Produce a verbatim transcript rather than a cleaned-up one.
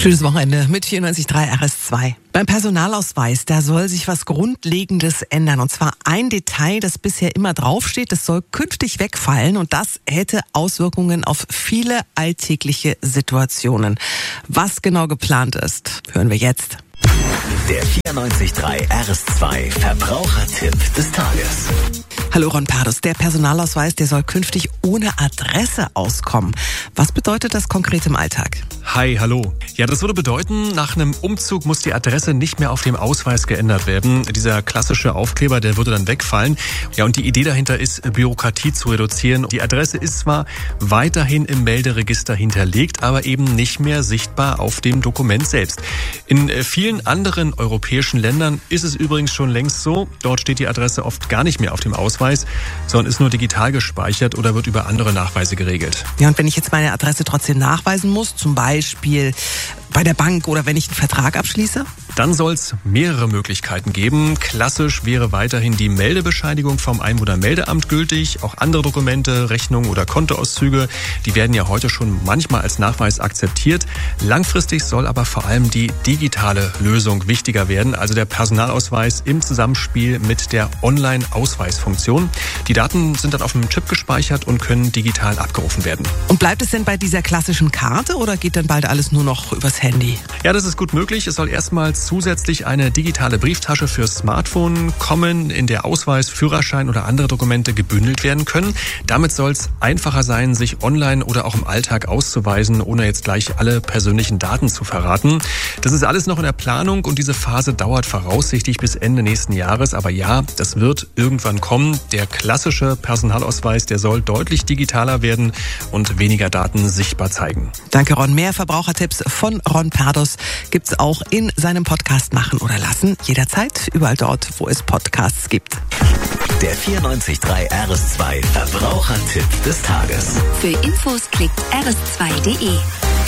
Schönes Wochenende mit vierundneunzig Komma drei R S zwei. Beim Personalausweis, da soll sich was Grundlegendes ändern. Und zwar ein Detail, das bisher immer draufsteht, das soll künftig wegfallen. Und das hätte Auswirkungen auf viele alltägliche Situationen. Was genau geplant ist, hören wir jetzt. Der vierundneunzig Komma drei R S zwei Verbrauchertipp des Tages. Hallo Ron Pardus, der Personalausweis, der soll künftig ohne Adresse auskommen. Was bedeutet das konkret im Alltag? Hi, hallo. Ja, das würde bedeuten, nach einem Umzug muss die Adresse nicht mehr auf dem Ausweis geändert werden. Dieser klassische Aufkleber, der würde dann wegfallen. Ja, und die Idee dahinter ist, Bürokratie zu reduzieren. Die Adresse ist zwar weiterhin im Melderegister hinterlegt, aber eben nicht mehr sichtbar auf dem Dokument selbst. In vielen anderen europäischen Ländern ist es übrigens schon längst so. Dort steht die Adresse oft gar nicht mehr auf dem Ausweis, sondern ist nur digital gespeichert oder wird über andere Nachweise geregelt. Ja, und wenn ich jetzt meine Adresse trotzdem nachweisen muss, zum Beispiel bei der Bank oder wenn ich einen Vertrag abschließe? Dann soll es mehrere Möglichkeiten geben. Klassisch wäre weiterhin die Meldebescheinigung vom Einwohnermeldeamt gültig. Auch andere Dokumente, Rechnungen oder Kontoauszüge, die werden ja heute schon manchmal als Nachweis akzeptiert. Langfristig soll aber vor allem die digitale Lösung wichtiger werden, also der Personalausweis im Zusammenspiel mit der Online-Ausweisfunktion. Die Daten sind dann auf einem Chip gespeichert und können digital abgerufen werden. Und bleibt es denn bei dieser klassischen Karte oder geht dann bald alles nur noch übers Handy? Ja, das ist gut möglich. Es soll erstmals zusätzlich eine digitale Brieftasche fürs Smartphone kommen, in der Ausweis, Führerschein oder andere Dokumente gebündelt werden können. Damit soll es einfacher sein, sich online oder auch im Alltag auszuweisen, ohne jetzt gleich alle persönlichen Daten zu verraten. Das ist alles noch in der Planung und diese Phase dauert voraussichtlich bis Ende nächsten Jahres. Aber ja, das wird irgendwann kommen. Der klassische Personalausweis, der soll deutlich digitaler werden und weniger Daten sichtbar zeigen. Danke, Ron. Mehr Verbrauchertipps von Ron Pardus gibt's auch in seinem Podcast Machen oder Lassen. Jederzeit, überall dort, wo es Podcasts gibt. Der vierundneunzig Komma drei R S zwei Verbrauchertipp des Tages. Für Infos klickt r s zwei punkt d e.